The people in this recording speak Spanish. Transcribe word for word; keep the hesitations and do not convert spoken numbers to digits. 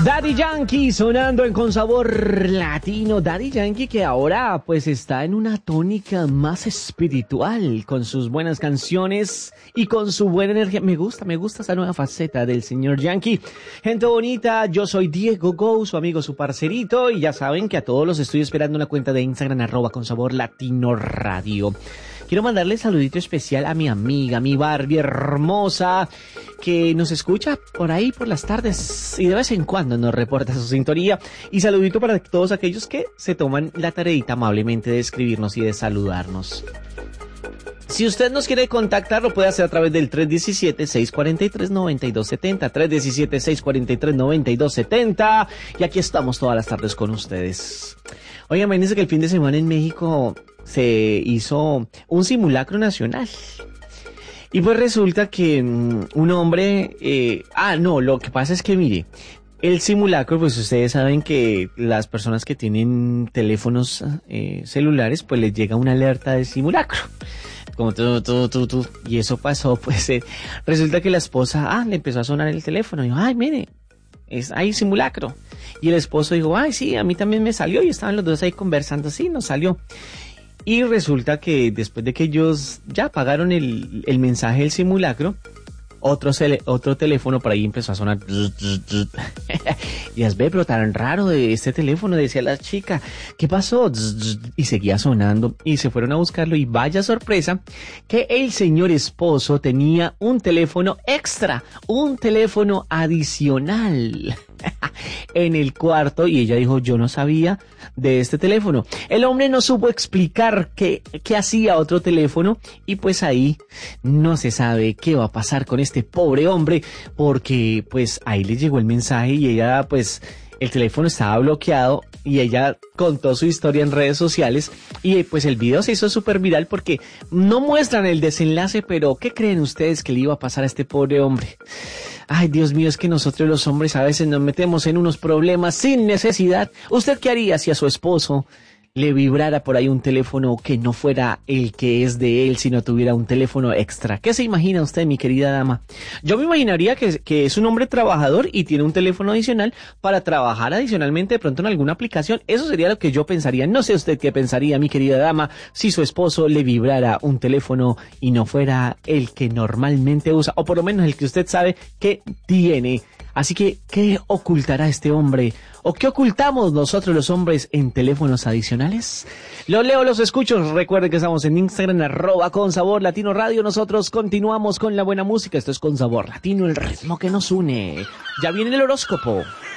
Daddy Yankee sonando en Con Sabor Latino. Daddy Yankee que ahora pues está en una tónica más espiritual con sus buenas canciones y con su buena energía. Me gusta, me gusta esa nueva faceta del señor Yankee. Gente bonita, yo soy Diego Go, su amigo, su parcerito, y ya saben que a todos los estoy esperando en la cuenta de Instagram arroba Con Sabor Latino Radio. Quiero mandarle saludito especial a mi amiga, mi Barbie hermosa, que nos escucha por ahí por las tardes y de vez en cuando nos reporta su sintonía. Y saludito para todos aquellos que se toman la tareita amablemente de escribirnos y de saludarnos. Si usted nos quiere contactar, lo puede hacer a través del tres uno siete, seis cuatro tres, nueve dos siete cero, tres uno siete, seis cuatro tres, nueve dos siete cero, y aquí estamos todas las tardes con ustedes. Oigan, imagínense que el fin de semana en México se hizo un simulacro nacional. Y pues resulta que um, un hombre... Eh, ah, no, lo que pasa es que, mire, el simulacro, pues ustedes saben que las personas que tienen teléfonos eh, celulares, pues les llega una alerta de simulacro. Como tú, tú, tú, tú. Y eso pasó, pues eh, resulta que la esposa, ah, le empezó a sonar el teléfono. Y dijo, ay, mire, es, hay simulacro. Y el esposo dijo, ay, sí, a mí también me salió. Y estaban los dos ahí conversando, sí, nos salió. Y resulta que después de que ellos ya apagaron el, el mensaje del simulacro, otro, cele, otro teléfono por ahí empezó a sonar. Y las ve, pero tan raro de este teléfono, decía la chica, ¿qué pasó? Y seguía sonando y se fueron a buscarlo y vaya sorpresa que el señor esposo tenía un teléfono extra, un teléfono adicional en el cuarto, y ella dijo, yo no sabía de este teléfono. El hombre no supo explicar qué, qué hacía otro teléfono, y pues ahí no se sabe qué va a pasar con este pobre hombre, porque pues ahí le llegó el mensaje y ella pues el teléfono estaba bloqueado y ella contó su historia en redes sociales y pues el video se hizo súper viral porque no muestran el desenlace, pero ¿qué creen ustedes que le iba a pasar a este pobre hombre? Ay, Dios mío, es que nosotros los hombres a veces nos metemos en unos problemas sin necesidad. ¿Usted qué haría si a su esposo le vibrara por ahí un teléfono que no fuera el que es de él, sino tuviera un teléfono extra? ¿Qué se imagina usted, mi querida dama? Yo me imaginaría que, que es un hombre trabajador y tiene un teléfono adicional para trabajar adicionalmente de pronto en alguna aplicación. Eso sería lo que yo pensaría. No sé usted qué pensaría, mi querida dama, si su esposo le vibrara un teléfono y no fuera el que normalmente usa, o por lo menos el que usted sabe que tiene. Así que, ¿qué ocultará este hombre? ¿O qué ocultamos nosotros los hombres en teléfonos adicionales? Los leo, los escucho. Recuerden que estamos en Instagram, arroba Con Sabor Latino Radio. Nosotros continuamos con la buena música. Esto es Con Sabor Latino, el ritmo que nos une. Ya viene el horóscopo.